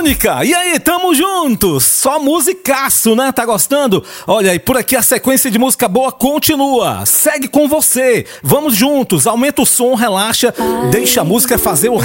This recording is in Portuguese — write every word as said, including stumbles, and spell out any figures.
Mônica, e aí, tamo juntos? Só musicaço, né? Tá gostando? Olha, e por aqui a sequência de música boa continua. Segue com você. Vamos juntos, aumenta o som, relaxa, deixa a música fazer o